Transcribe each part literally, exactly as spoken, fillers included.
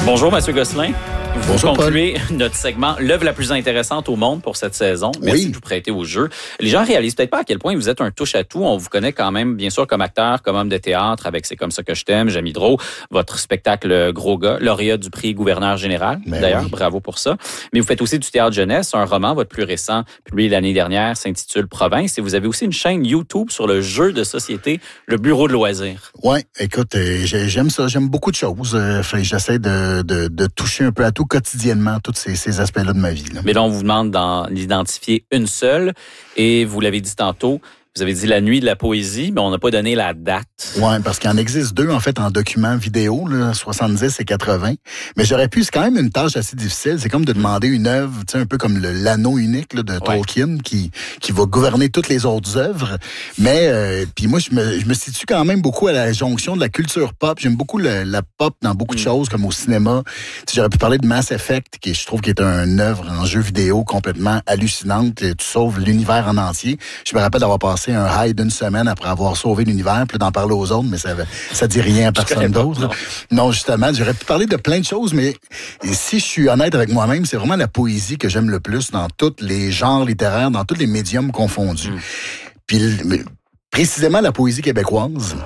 Bonjour, M. Gosselin. Vous Bonjour, concluez Paul. Notre segment « L'œuvre la plus intéressante au monde » pour cette saison. Merci oui. de vous prêter au jeu. Les gens réalisent peut-être pas à quel point vous êtes un touche-à-tout. On vous connaît quand même, bien sûr, comme acteur, comme homme de théâtre, avec C'est comme ça que je t'aime, Jamie Drault, votre spectacle Gros gars, lauréat du prix gouverneur général. Ben D'ailleurs, oui. bravo pour ça. Mais vous faites aussi du théâtre jeunesse. Un roman, votre plus récent, publié l'année dernière, s'intitule Province. Et vous avez aussi une chaîne YouTube sur le jeu de société, le bureau de loisirs. Oui, écoute, euh, j'aime ça. J'aime beaucoup de choses. Euh, j'essaie de, de, de toucher un peu à tout quotidiennement, tous ces, ces aspects-là de ma vie. Là. Mais là, on vous demande d'en identifier une seule. Et vous l'avez dit tantôt, vous avez dit la nuit de la poésie, mais on n'a pas donné la date. Oui, parce qu'il en existe deux, en fait, en documents vidéo, là, soixante-dix et quatre-vingts. Mais j'aurais pu, c'est quand même une tâche assez difficile. C'est comme de demander une œuvre, tu sais, un peu comme le, l'anneau unique là, de ouais. Tolkien, qui, qui va gouverner toutes les autres œuvres. Mais, euh, puis moi, je me, je me situe quand même beaucoup à la jonction de la culture pop. J'aime beaucoup le, la pop dans beaucoup de mm. choses, comme au cinéma. Tu sais, j'aurais pu parler de Mass Effect, qui je trouve qui est une œuvre en jeu vidéo complètement hallucinante. Tu sauves l'univers en entier. Je me rappelle d'avoir passé un high d'une semaine après avoir sauvé l'univers, puis d'en parler aux autres, mais ça ça dit rien à personne d'autre. Non. non, justement, j'aurais pu parler de plein de choses, mais si je suis honnête avec moi-même, c'est vraiment la poésie que j'aime le plus dans tous les genres littéraires, dans tous les médiums confondus. Mm. Puis précisément la poésie québécoise.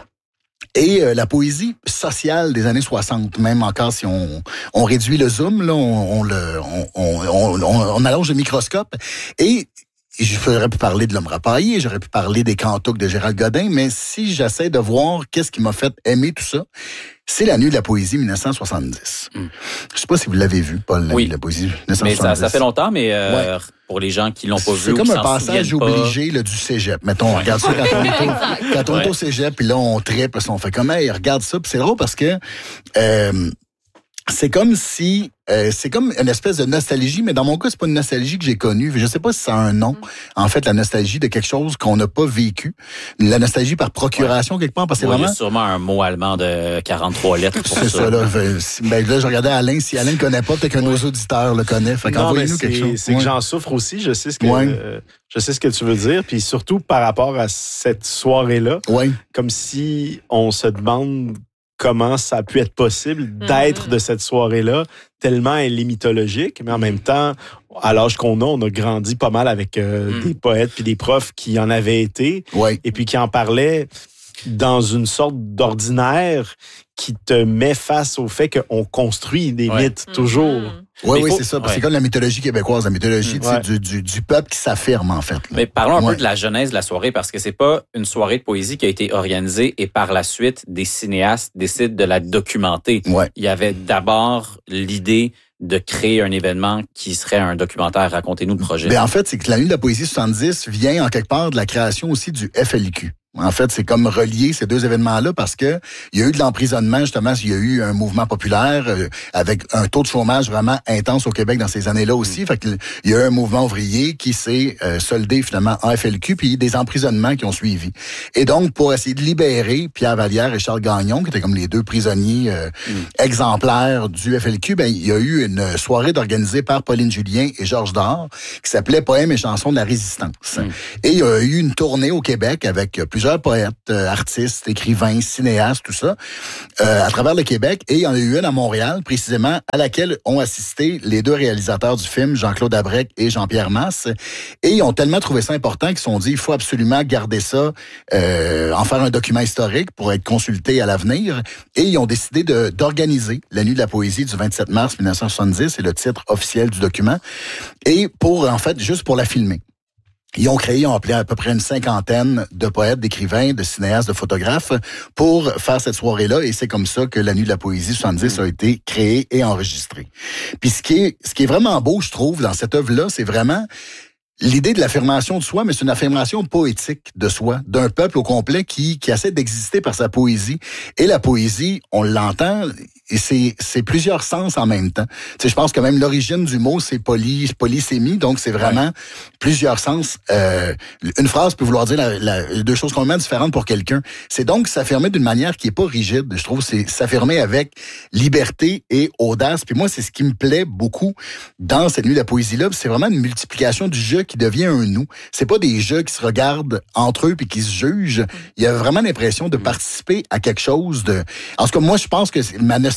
Et euh, la poésie sociale des années soixante, même encore si on, on réduit le zoom, là, on, on, le, on, on, on, on allonge le microscope. Et j'aurais pu parler de L'Homme rapaillé, j'aurais pu parler des Cantouks de Gérald Godin, mais si j'essaie de voir qu'est-ce qui m'a fait aimer tout ça, c'est La Nuit de la poésie dix-neuf cent soixante-dix. Mm. Je sais pas si vous l'avez vu, Paul, La oui. Nuit de la poésie dix-neuf cent soixante-dix. Mais ça, ça fait longtemps, mais euh, ouais. pour les gens qui l'ont pas c'est vu, comme ou qui un passage obligé là, du cégep. Mettons, on regarde ça quand on est au, quand on est au cégep, puis là, on tripe, on fait comme, hey, regarde ça, puis c'est drôle parce que euh, c'est comme si euh, c'est comme une espèce de nostalgie, mais dans mon cas, c'est pas une nostalgie que j'ai connue. Je sais pas si ça a un nom. En fait, la nostalgie de quelque chose qu'on n'a pas vécu. La nostalgie par procuration, ouais. quelque part, parce que oui, vraiment... Il y a sûrement un mot allemand de quarante-trois lettres pour c'est ça. ça, là. Ben, là, je regardais Alain. Si Alain ne connaît pas, peut-être qu'un de nos auditeurs le connaît. Fait qu'envoyez-nous quelque chose. C'est ouais. que j'en souffre aussi. Je sais ce que, ouais. euh, je sais ce que tu veux dire. Puis surtout par rapport à cette soirée-là, ouais. comme si on se demande comment ça a pu être possible d'être mm-hmm. de cette soirée-là, tellement elle est mythologique, mais en même temps, à l'âge qu'on a, on a grandi pas mal avec euh, mm. des poètes puis des profs qui en avaient été, ouais. et puis qui en parlaient dans une sorte d'ordinaire qui te met face au fait qu'on construit des ouais. mythes toujours. Mm-hmm. Oui, oui, faut... c'est ça. Ouais. C'est comme la mythologie québécoise, la mythologie ouais. du, du, du peuple qui s'affirme, en fait. Là. Mais parlons un ouais. peu de la genèse de la soirée, parce que c'est pas une soirée de poésie qui a été organisée et par la suite, des cinéastes décident de la documenter. Ouais. Il y avait d'abord l'idée de créer un événement qui serait un documentaire. Racontez-nous le projet. Ben, en fait, c'est que la Nuit de la poésie soixante-dix vient en quelque part de la création aussi du F L Q. En fait, c'est comme relier ces deux événements-là parce que il y a eu de l'emprisonnement, justement, il y a eu un mouvement populaire euh, avec un taux de chômage vraiment intense au Québec dans ces années-là aussi. Mmh. Fait que il y a eu un mouvement ouvrier qui s'est euh, soldé finalement en F L Q, puis des emprisonnements qui ont suivi. Et donc, pour essayer de libérer Pierre Vallière et Charles Gagnon, qui étaient comme les deux prisonniers euh, mmh. exemplaires du F L Q, ben il y a eu une soirée organisée par Pauline Julien et Georges Dard qui s'appelait Poèmes et chansons de la résistance. Mmh. Et il y a eu une tournée au Québec avec plusieurs plusieurs poètes, euh, artistes, écrivains, cinéastes, tout ça, euh, à travers le Québec. Et il y en a eu une à Montréal, précisément, à laquelle ont assisté les deux réalisateurs du film, Jean-Claude Abrec et Jean-Pierre Masse. Et ils ont tellement trouvé ça important qu'ils se sont dit, il faut absolument garder ça, euh, en faire un document historique pour être consulté à l'avenir. Et ils ont décidé de, d'organiser la Nuit de la poésie du vingt-sept mars dix-neuf cent soixante-dix, c'est le titre officiel du document. Et pour, en fait, juste pour la filmer. Ils ont créé, ils ont appelé à peu près une cinquantaine de poètes, d'écrivains, de cinéastes, de photographes pour faire cette soirée-là. Et c'est comme ça que la Nuit de la poésie soixante-dix a été créée et enregistrée. Puis ce qui est, ce qui est vraiment beau, je trouve, dans cette œuvre-là, c'est vraiment l'idée de l'affirmation de soi, mais c'est une affirmation poétique de soi, d'un peuple au complet qui, qui essaie d'exister par sa poésie. Et la poésie, on l'entend, et c'est, c'est plusieurs sens en même temps. Tu sais, je pense que même l'origine du mot, c'est poly, polysémie, donc c'est vraiment ouais. plusieurs sens. Euh, une phrase peut vouloir dire la, la, deux choses complètement différentes pour quelqu'un. C'est donc s'affirmer d'une manière qui est pas rigide. Je trouve c'est s'affirmer avec liberté et audace. Puis moi, c'est ce qui me plaît beaucoup dans cette Nuit de la poésie-là. C'est vraiment une multiplication du jeu qui devient un nous. C'est pas des jeux qui se regardent entre eux puis qui se jugent. Il y a vraiment l'impression de participer à quelque chose de... En tout cas, moi, je pense que ma nostalgie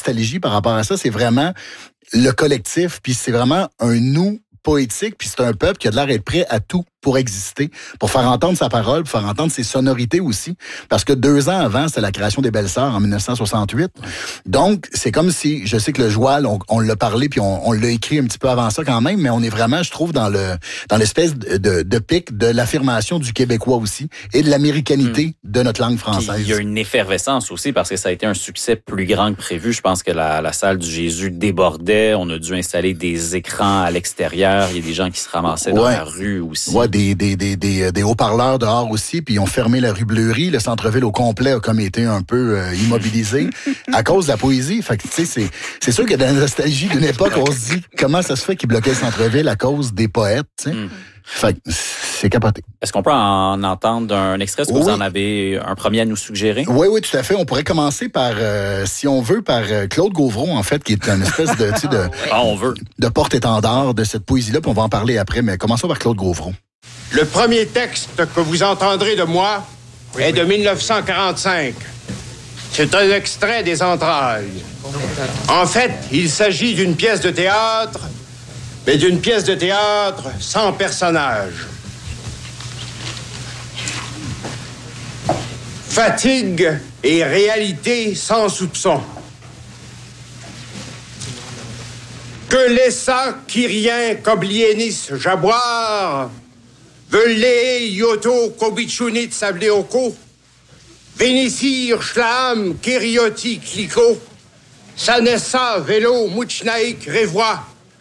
nostalgie par rapport à ça. C'est vraiment le collectif, puis c'est vraiment un nous poétique, puis c'est un peuple qui a de l'air d'être prêt à tout pour exister, pour faire entendre sa parole, pour faire entendre ses sonorités aussi. Parce que deux ans avant, c'était la création des Belles-Sœurs en dix-neuf cent soixante-huit. Donc, c'est comme si, je sais que le joual, on, on l'a parlé, puis on, on l'a écrit un petit peu avant ça quand même, mais on est vraiment, je trouve, dans le dans l'espèce de, de, de pic de l'affirmation du québécois aussi et de l'américanité mmh. de notre langue française. Puis il y a une effervescence aussi parce que ça a été un succès plus grand que prévu. Je pense que la, la salle du Jésus débordait. On a dû installer des écrans à l'extérieur. Il y a des gens qui se ramassaient dans ouais. la rue aussi. Ouais, des, des, des, des, des haut-parleurs dehors aussi, puis ils ont fermé la rue Bleury. Le centre-ville au complet a comme été un peu euh, immobilisé à cause de la poésie. Fait que, tu sais, c'est, c'est sûr que dans la nostalgie d'une époque, on se dit comment ça se fait qu'ils bloquaient le centre-ville à cause des poètes, tu sais. Mm. Fait que c'est capoté. Est-ce qu'on peut en entendre un extrait? Est-ce que oui. vous en avez un premier à nous suggérer? Oui, oui, tout à fait. On pourrait commencer par, euh, si on veut, par Claude Gauvreau, en fait, qui est une espèce de, tu sais, de, ah, on veut. de porte-étendard de cette poésie-là, puis on va en parler après, mais commençons par Claude Gauvreau. Le premier texte que vous entendrez de moi oui, est oui. de dix-neuf cent quarante-cinq. C'est un extrait des Entrailles. En fait, il s'agit d'une pièce de théâtre, mais d'une pièce de théâtre sans personnage. Fatigue et réalité sans soupçon. Que laissa Kyrien Koblienis jaboire, Velé Yoto Kobichunit Sableoko, Vénissir Schlam Kérioti Kliko, Sanessa Vélo Mouchnaïk Révois,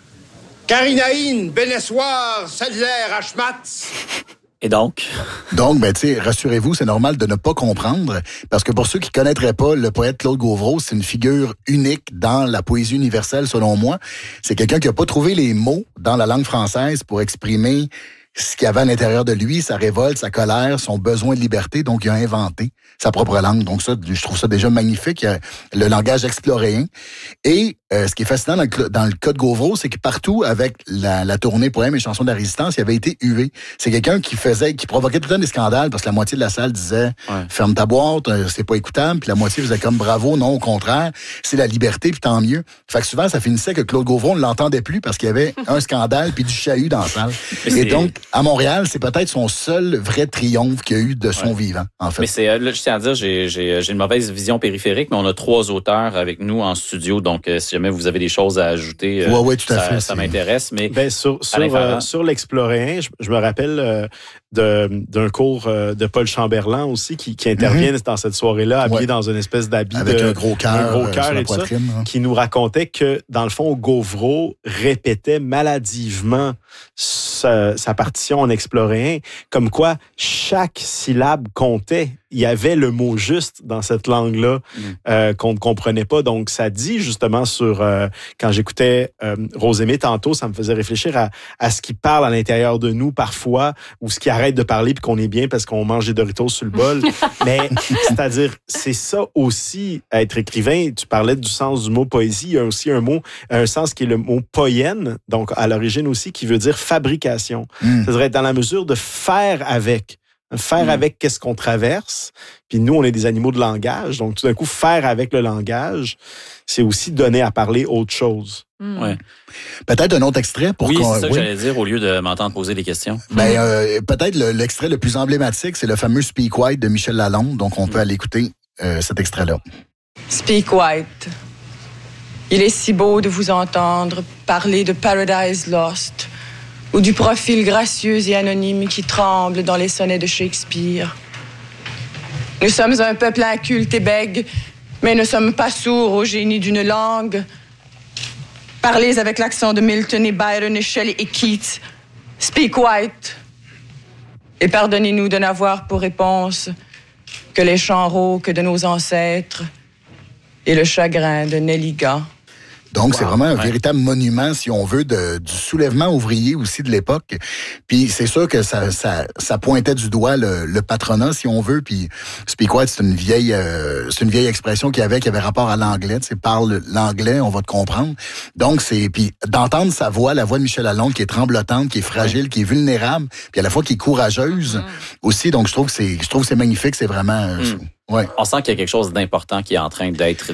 Karinaïn Benessoir Sadler Ashmatz. Et donc? Donc, ben, tu sais, rassurez-vous, c'est normal de ne pas comprendre, parce que pour ceux qui connaîtraient pas le poète Claude Gauvreau, c'est une figure unique dans la poésie universelle, selon moi. C'est quelqu'un qui a pas trouvé les mots dans la langue française pour exprimer ce qu'il y avait à l'intérieur de lui, sa révolte, sa colère, son besoin de liberté. Donc, il a inventé sa propre langue. Donc, ça, je trouve ça déjà magnifique, le langage exploréen. Et euh, ce qui est fascinant dans le, dans le cas de Gauvreau, c'est que partout, avec la, la tournée Poèmes et chansons de la résistance, il avait été hué. C'est quelqu'un qui faisait, qui provoquait tout le temps des scandales, parce que la moitié de la salle disait ouais. « Ferme ta boîte, c'est pas écoutable », puis la moitié faisait comme « Bravo, non, au contraire, c'est la liberté, puis tant mieux ». Fait que souvent, ça finissait que Claude Gauvreau, on ne l'entendait plus parce qu'il y avait un scandale puis du chahut dans la salle. Et donc, à Montréal, c'est peut-être son seul vrai triomphe qu'il y a eu de son ouais. vivant, en fait. Mais c'est, là, je tiens à dire, j'ai, j'ai, j'ai une mauvaise vision périphérique, mais on a trois auteurs avec nous en studio, donc euh, si jamais vous avez des choses à ajouter, euh, ouais, ouais, tout à ça, fait, ça m'intéresse. Mais ben, sur, sur, euh, sur l'exploréen, je, je me rappelle euh, de, d'un cours euh, de Paul Chamberlain aussi, qui, qui intervient mm-hmm. dans cette soirée-là, habillé ouais. dans une espèce d'habit avec de, un gros cœur, un gros cœur euh, et tout ça, hein. Qui nous racontait que, dans le fond, Gauvreau répétait maladivement sa, sa partition en exploréen, comme quoi chaque syllabe comptait. Il y avait le mot juste dans cette langue-là mm. euh, qu'on ne comprenait pas. Donc, ça dit justement sur... Euh, quand j'écoutais euh, Rosémée tantôt, ça me faisait réfléchir à, à ce qui parle à l'intérieur de nous parfois, ou ce qui arrête de parler puis qu'on est bien parce qu'on mange des Doritos sur le bol. Mais c'est-à-dire, c'est ça aussi, être écrivain. Tu parlais du sens du mot poésie. Il y a aussi un mot, un sens qui est le mot poienne, donc à l'origine aussi, qui veut dire fabrication. Mm. C'est-à-dire être dans la mesure de faire avec. Faire mmh. avec qu'est-ce qu'on traverse. Puis nous, on est des animaux de langage. Donc, tout d'un coup, faire avec le langage, c'est aussi donner à parler autre chose. Mmh. Ouais. Peut-être un autre extrait pour oui, qu'on... c'est ça oui. que j'allais dire au lieu de m'entendre poser des questions. Ben, euh, peut-être le, l'extrait le plus emblématique, c'est le fameux Speak White de Michel Lalonde. Donc, on mmh. peut aller écouter euh, cet extrait-là. Speak White. Il est si beau de vous entendre parler de Paradise Lost, ou du profil gracieux et anonyme qui tremble dans les sonnets de Shakespeare. Nous sommes un peuple inculte et bègue, mais ne sommes pas sourds au génie d'une langue. Parlez avec l'accent de Milton et Byron et Shelley et Keats. Speak white. Et pardonnez-nous de n'avoir pour réponse que les chants rauques de nos ancêtres et le chagrin de Nelligan. Donc, wow, c'est vraiment un ouais. véritable monument, si on veut, de, du soulèvement ouvrier aussi de l'époque. Puis c'est sûr que ça, ça, ça pointait du doigt le, le patronat, si on veut. Puis Speak White, c'est une vieille, euh, c'est une vieille expression qu'il y avait, qui avait rapport à l'anglais. Tu sais, parle l'anglais, on va te comprendre. Donc c'est, puis d'entendre sa voix, la voix de Michel Lalonde, qui est tremblotante, qui est fragile, ouais. qui est vulnérable, puis à la fois qui est courageuse mm. aussi. Donc je trouve que c'est, je trouve que c'est magnifique. C'est vraiment. Euh, mm. Ouais. On sent qu'il y a quelque chose d'important qui est en train d'être dit.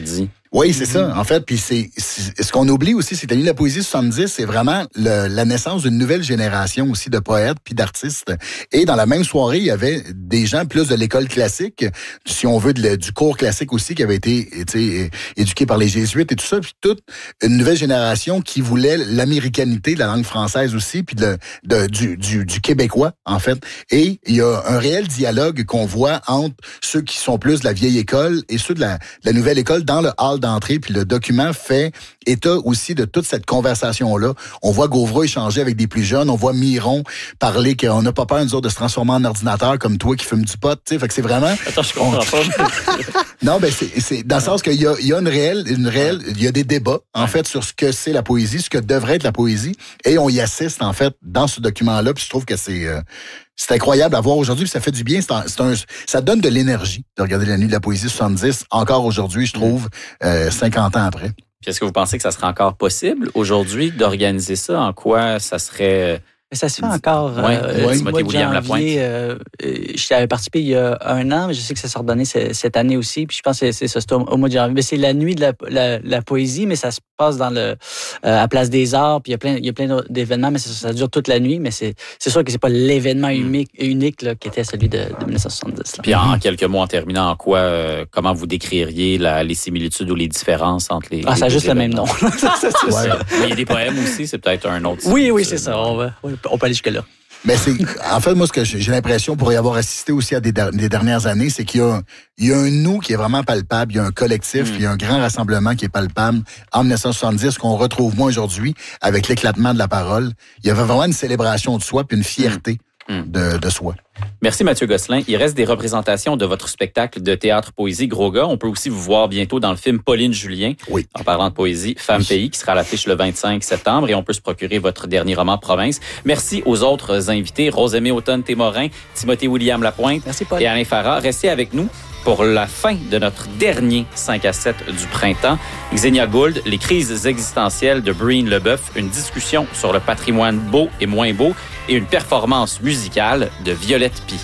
Oui, c'est mm-hmm. ça, en fait. Puis c'est, c'est ce qu'on oublie aussi, c'est que la nuit de la poésie soixante-dix, c'est vraiment le, la naissance d'une nouvelle génération aussi de poètes puis d'artistes. Et dans la même soirée, il y avait des gens plus de l'école classique, si on veut, de, du cours classique aussi, qui avait été éduqués par les jésuites et tout ça, puis toute une nouvelle génération qui voulait l'américanité de la langue française aussi, puis de, de, du, du, du québécois, en fait. Et il y a un réel dialogue qu'on voit entre ceux qui sont plus de la vieille école et ceux de la, de la nouvelle école dans le hall d'entrée, puis le document fait état aussi de toute cette conversation-là. On voit Gauvreau échanger avec des plus jeunes, on voit Miron parler qu'on n'a pas peur, nous autres, de se transformer en ordinateur comme toi qui fume du pot, tu sais, fait que c'est vraiment... Attends, je comprends on... pas. Non, ben c'est, c'est dans le sens qu'il y a, il y a une réelle, une réelle, il y a des débats, en fait, sur ce que c'est la poésie, ce que devrait être la poésie, et on y assiste, en fait, dans ce document-là, puis je trouve que c'est... Euh, C'est incroyable à voir aujourd'hui, puis ça fait du bien. C'est un, c'est un, ça donne de l'énergie de regarder la nuit de la poésie soixante-dix, encore aujourd'hui, je trouve, euh, cinquante ans après. Puis est-ce que vous pensez que ça serait encore possible aujourd'hui d'organiser ça? En quoi ça serait... Ça se fait encore. Oui, euh, ouais, Timothée William Lapointe. Euh, J'y avais participé il y a un an, mais je sais que ça s'est redonné cette année aussi. Puis je pense que c'est ça, c'est au, au mois de janvier. Mais c'est la nuit de la, la, la poésie, mais ça se passe dans le euh, à Place des Arts. Puis il y a plein, il y a plein d'événements, mais ça, ça dure toute la nuit. Mais c'est, c'est sûr que c'est pas l'événement unique, unique là, qui était celui de, de dix-neuf cent soixante-dix. Là. Puis en, en quelques mots, en terminant, en quoi, euh, comment vous décririez la, les similitudes ou les différences entre les. Ah, les ça a juste événements. le même nom. c'est c'est ouais. Mais il y a des poèmes aussi, c'est peut-être un autre. Oui, oui, c'est ça. On, va, on peut aller jusque là. Mais c'est, en fait, moi, ce que j'ai l'impression, pour y avoir assisté aussi à des, des dernières années, c'est qu'il y a, il y a un nous qui est vraiment palpable, il y a un collectif, mm. il y a un grand rassemblement qui est palpable en dix-neuf cent soixante-dix qu'on retrouve moins aujourd'hui avec l'éclatement de la parole. Il y avait vraiment une célébration de soi puis une fierté mm. de, de soi. Merci Mathieu Gosselin. Il reste des représentations de votre spectacle de théâtre poésie Gros gars. On peut aussi vous voir bientôt dans le film Pauline Julien. Oui. En parlant de poésie, Femme oui. Pays, qui sera à l'affiche le vingt-cinq septembre et on peut se procurer votre dernier roman Province. Merci aux autres invités, Rosemée Automne-Témorin, Timothée William Lapointe Merci, Paul. et Alain Farah. Restez avec nous pour la fin de notre dernier cinq à sept du printemps. Xenia Gould, les crises existentielles de Breen Leboeuf, une discussion sur le patrimoine beau et moins beau et une performance musicale de Violette Pie.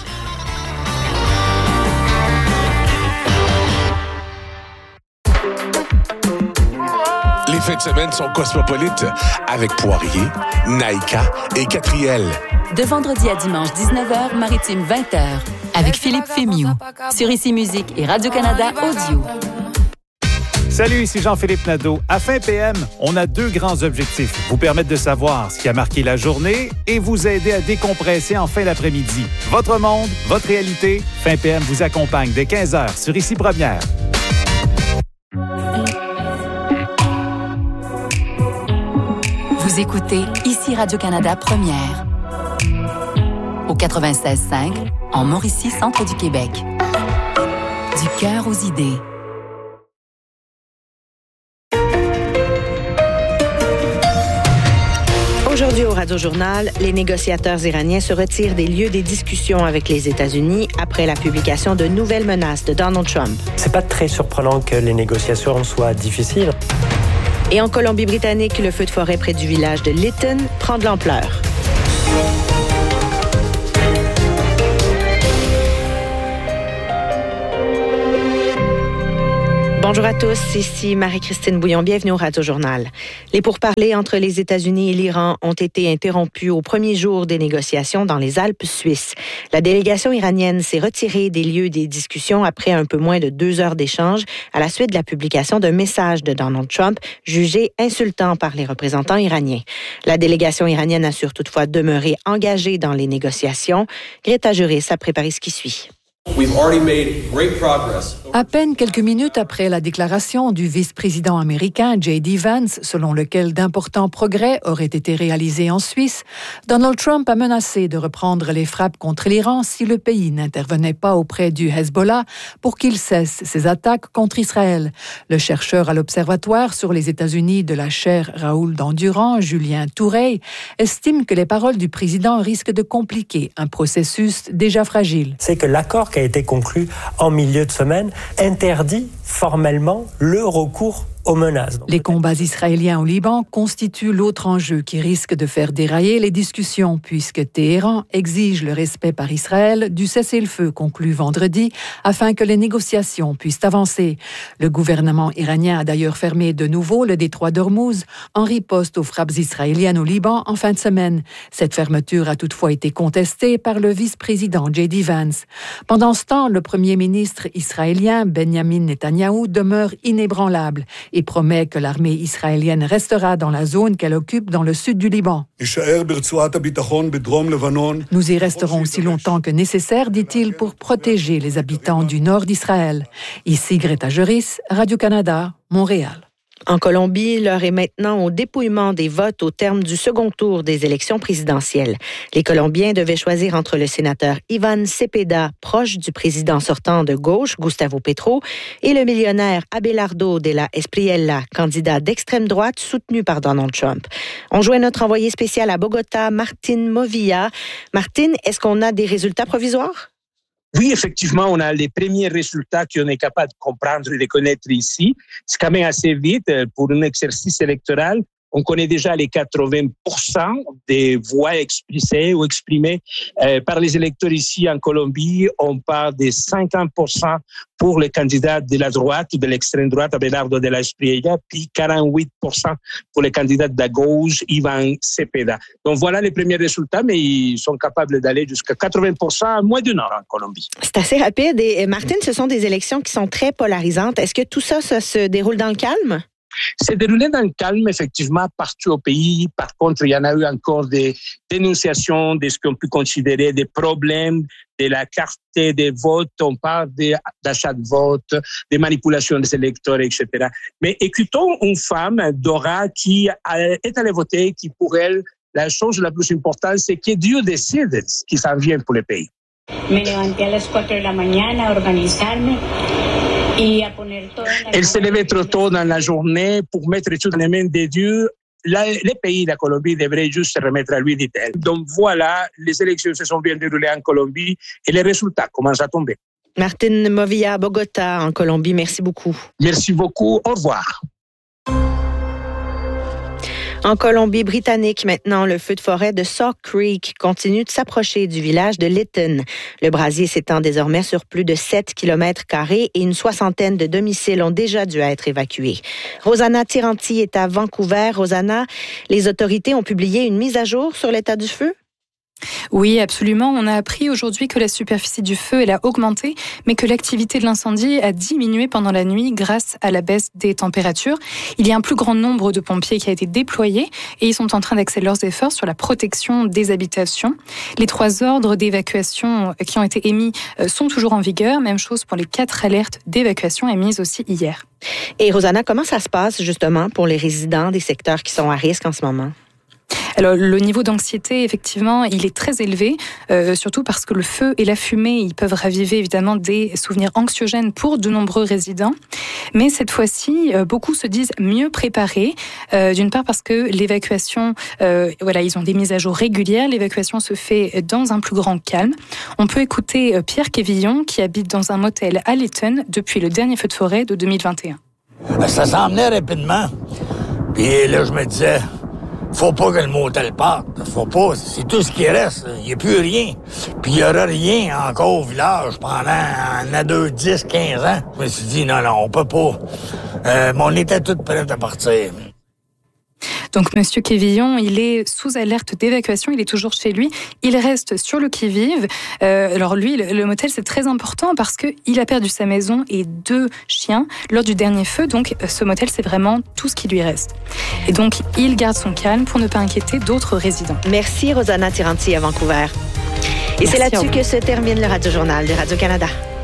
Les fins de semaine sont cosmopolites avec Poirier, Naïka et Catriel. De vendredi à dimanche dix-neuf heures, Maritime vingt heures, avec Philippe Fémiou, sur Ici Musique et Radio-Canada Audio. Salut, ici Jean-Philippe Nadeau. À Fin P M, on a deux grands objectifs. Vous permettre de savoir ce qui a marqué la journée et vous aider à décompresser en fin d'après-midi. Votre monde, votre réalité, Fin P M vous accompagne dès quinze heures sur Ici Première. Vous écoutez Ici Radio-Canada Première. Au quatre-vingt-seize cinq, en Mauricie, centre du Québec. Du cœur aux idées. Aujourd'hui au Radio-Journal, les négociateurs iraniens se retirent des lieux des discussions avec les États-Unis après la publication de nouvelles menaces de Donald Trump. C'est pas très surprenant que les négociations soient difficiles. Et en Colombie-Britannique, le feu de forêt près du village de Lytton prend de l'ampleur. Bonjour à tous, ici Marie-Christine Bouillon, bienvenue au Radio-Journal. Les pourparlers entre les États-Unis et l'Iran ont été interrompus au premier jour des négociations dans les Alpes suisses. La délégation iranienne s'est retirée des lieux des discussions après un peu moins de deux heures d'échange à la suite de la publication d'un message de Donald Trump jugé insultant par les représentants iraniens. La délégation iranienne assure toutefois demeurer engagée dans les négociations. Greta Juris a préparé ce qui suit. À peine quelques minutes après la déclaration du vice-président américain J D Vance, selon lequel d'importants progrès auraient été réalisés en Suisse, Donald Trump a menacé de reprendre les frappes contre l'Iran si le pays n'intervenait pas auprès du Hezbollah pour qu'il cesse ses attaques contre Israël. Le chercheur à l'Observatoire sur les États-Unis de la chaire Raoul Dandurand, Julien Toureille, estime que les paroles du président risquent de compliquer un processus déjà fragile. C'est que l'accord qui a été conclu en milieu de semaine interdit formellement le recours aux menaces. Les combats israéliens au Liban constituent l'autre enjeu qui risque de faire dérailler les discussions puisque Téhéran exige le respect par Israël du cessez-le-feu conclu vendredi afin que les négociations puissent avancer. Le gouvernement iranien a d'ailleurs fermé de nouveau le détroit d'Ormuz en riposte aux frappes israéliennes au Liban en fin de semaine. Cette fermeture a toutefois été contestée par le vice-président J D Vance. Pendant ce temps, le premier ministre israélien Benjamin Netanyahou demeure inébranlable et promet que l'armée israélienne restera dans la zone qu'elle occupe dans le sud du Liban. Nous y resterons aussi longtemps que nécessaire, dit-il, pour protéger les habitants du nord d'Israël. Ici Greta Juris, Radio-Canada, Montréal. En Colombie, l'heure est maintenant au dépouillement des votes au terme du second tour des élections présidentielles. Les Colombiens devaient choisir entre le sénateur Iván Cepeda, proche du président sortant de gauche, Gustavo Petro, et le millionnaire Abelardo de la Espriella, candidat d'extrême droite soutenu par Donald Trump. On joint notre envoyé spécial à Bogota, Martine Movilla. Martine, est-ce qu'on a des résultats provisoires? Oui, effectivement, on a les premiers résultats qu'on est capable de comprendre et de connaître ici. C'est quand même assez vite pour un exercice électoral. On connaît déjà les quatre-vingts pour cent des voix exprimées ou exprimées euh, par les électeurs ici en Colombie. On parle des cinquante pour cent pour les candidats de la droite ou de l'extrême droite, Abelardo de la Espriella, puis quarante-huit pour cent pour les candidats de la gauche, Iván Cepeda. Donc voilà les premiers résultats, mais ils sont capables d'aller jusqu'à quatre-vingts pour cent à moins d'une heure en Colombie. C'est assez rapide. Et Martine, ce sont des élections qui sont très polarisantes. Est-ce que tout ça, ça se déroule dans le calme? C'est déroulé dans le calme, effectivement, partout au pays. Par contre, il y en a eu encore des dénonciations de ce qu'on peut considérer des problèmes de la carte des votes. On parle d'achat de votes, des manipulations des électeurs, et cetera. Mais écoutons une femme, Dora, qui est allée voter, qui pour elle, la chose la plus importante, c'est que Dieu décide ce qui s'en vient pour le pays. Me levanté a las cuatro de la mañana a organizarme. Elle s'est levée trop tôt dans la journée pour mettre tout dans les mains de Dieu. La, les pays de la Colombie devraient juste se remettre à lui, dit-elle. Donc voilà, les élections se sont bien déroulées en Colombie et les résultats commencent à tomber. Martine Movilla, Bogota, en Colombie, merci beaucoup. Merci beaucoup, au revoir. En Colombie-Britannique, maintenant, le feu de forêt de Sauk Creek continue de s'approcher du village de Lytton. Le brasier s'étend désormais sur plus de sept kilomètres carrés et une soixantaine de domiciles ont déjà dû être évacués. Rosanna Tiranti est à Vancouver. Rosanna, les autorités ont publié une mise à jour sur l'état du feu? Oui, absolument. On a appris aujourd'hui que la superficie du feu elle a augmenté, mais que l'activité de l'incendie a diminué pendant la nuit grâce à la baisse des températures. Il y a un plus grand nombre de pompiers qui a été déployé et ils sont en train d'axer leurs efforts sur la protection des habitations. Les trois ordres d'évacuation qui ont été émis sont toujours en vigueur. Même chose pour les quatre alertes d'évacuation émises aussi hier. Et Rosanna, comment ça se passe justement pour les résidents des secteurs qui sont à risque en ce moment? Alors, le niveau d'anxiété, effectivement, il est très élevé, euh, surtout parce que le feu et la fumée, ils peuvent raviver évidemment des souvenirs anxiogènes pour de nombreux résidents. Mais cette fois-ci, euh, beaucoup se disent mieux préparés. Euh, d'une part parce que l'évacuation, euh, voilà, ils ont des mises à jour régulières. L'évacuation se fait dans un plus grand calme. On peut écouter Pierre Quévillon, qui habite dans un motel à Lytton depuis le dernier feu de forêt de deux mille vingt et un. Ça s'en venait rapidement. Puis là, je me disais... Faut pas que le motel parte. Faut pas. C'est tout ce qui reste. Il n'y a plus rien. Puis il n'y aura rien encore au village pendant un à deux, dix, quinze ans. Je me suis dit, non, non, on peut pas. Euh, mais on était tous prêts à partir. Donc, Monsieur Quévillon, il est sous alerte d'évacuation. Il est toujours chez lui. Il reste sur le qui-vive. Euh, alors, lui, le, le motel, c'est très important parce qu'il a perdu sa maison et deux chiens lors du dernier feu. Donc, ce motel, c'est vraiment tout ce qui lui reste. Et donc, il garde son calme pour ne pas inquiéter d'autres résidents. Merci, Rosanna Tiranti à Vancouver. Et Merci c'est là-dessus que se termine le Radio-Journal de Radio-Canada.